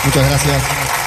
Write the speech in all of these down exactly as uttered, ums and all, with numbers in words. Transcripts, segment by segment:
Muchas gracias.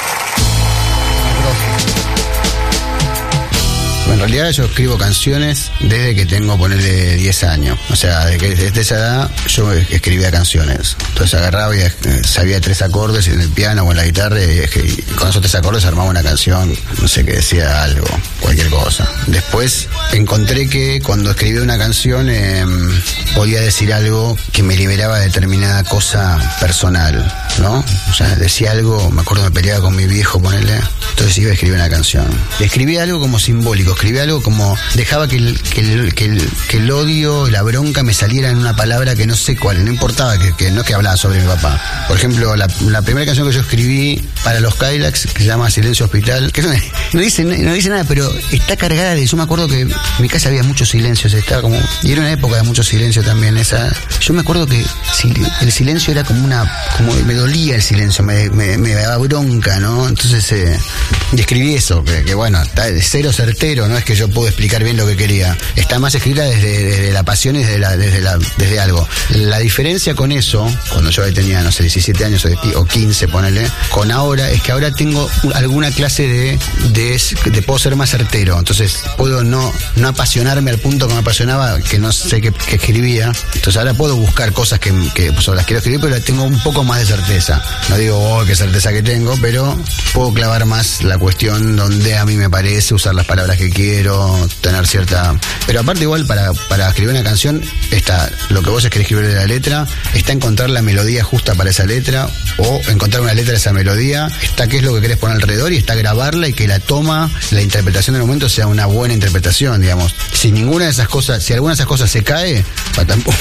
En realidad yo escribo canciones desde que tengo, ponerle diez años. O sea, desde, que, desde esa edad yo escribía canciones. Entonces agarraba y sabía tres acordes en el piano o en la guitarra y, y con esos tres acordes armaba una canción, no sé, que decía algo, cualquier cosa. Después encontré que cuando escribía una canción eh, podía decir algo que me liberaba de determinada cosa personal, ¿no? O sea, decía algo, me acuerdo me peleaba con mi viejo, ponerle, entonces iba a escribir una canción. Escribía algo como simbólico, escribía algo como, dejaba que el, que el, que el, que el odio, la bronca me saliera en una palabra que no sé cuál, no importaba, que, que no es que hablaba sobre mi papá. Por ejemplo, la, la primera canción que yo escribí para los Cadillacs, que se llama Silencio Hospital, que no, no, dice, no dice nada, pero está cargada de, yo me acuerdo que en mi casa había muchos silencios, estaba como, y era una época de mucho silencio también, esa, yo me acuerdo que si, el silencio era como una, como me dolía el silencio, me, me, me daba bronca, ¿no? Entonces, eh, y escribí eso, que, que bueno, está cero certero, no es que yo puedo explicar bien lo que quería, está más escrita desde, desde la pasión y desde, la, desde, la, desde algo. La diferencia con eso, cuando yo tenía, no sé, diecisiete años o quince, ponele, con ahora, es que ahora tengo alguna clase de, de, de puedo ser más certero, entonces puedo no, no apasionarme al punto que me apasionaba, que no sé qué, qué escribía, entonces ahora puedo buscar cosas que, que pues, las quiero escribir, pero tengo un poco más de certeza. No digo, oh, qué certeza que tengo, pero puedo clavar más la cuestión donde a mí me parece, usar las palabras que quiero, tener cierta... Pero aparte igual para, para escribir una canción está lo que vos querés escribir de la letra, está encontrar la melodía justa para esa letra o encontrar una letra de esa melodía, está qué es lo que querés poner alrededor y está grabarla y que la toma, la interpretación del momento sea una buena interpretación, digamos. Si ninguna de esas cosas, si alguna de esas cosas se cae, tampoco...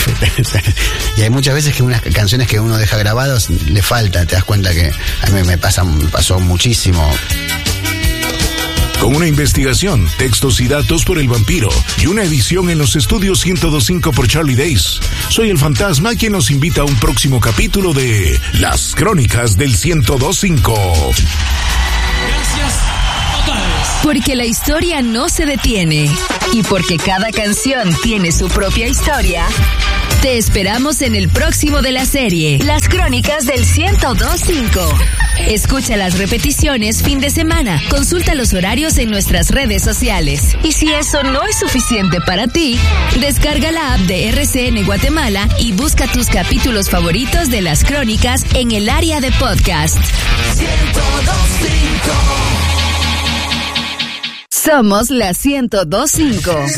Y hay muchas veces que unas canciones que uno deja grabadas le falta, te das cuenta que a mí me pasa, me pasó muchísimo. Con una investigación, textos y datos por El Vampiro y una edición en los estudios ciento dos punto cinco por Charlie Days. Soy el Fantasma quien nos invita a un próximo capítulo de Las Crónicas del ciento dos punto cinco. Gracias totales. Porque la historia no se detiene y porque cada canción tiene su propia historia. Te esperamos en el próximo de la serie, Las Crónicas del ciento dos punto cinco. Escucha las repeticiones fin de semana, consulta los horarios en nuestras redes sociales. Y si eso no es suficiente para ti, descarga la app de R C N Guatemala y busca tus capítulos favoritos de Las Crónicas en el área de podcast. ciento dos punto cinco. Somos la ciento dos punto cinco.